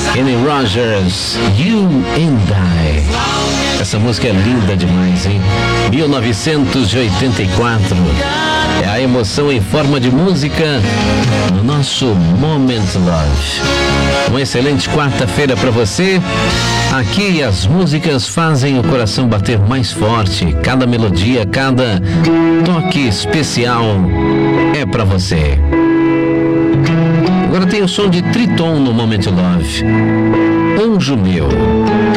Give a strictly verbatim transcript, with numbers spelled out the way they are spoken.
Kenny Rogers, You and I. Essa música é linda demais, hein? mil novecentos e oitenta e quatro. É a emoção em forma de música no nosso Moment Love. Uma excelente quarta-feira para você. Aqui as músicas fazem o coração bater mais forte. Cada melodia, cada toque especial é para você. Agora tem o som de Triton no Moment Love. Anjo Meu.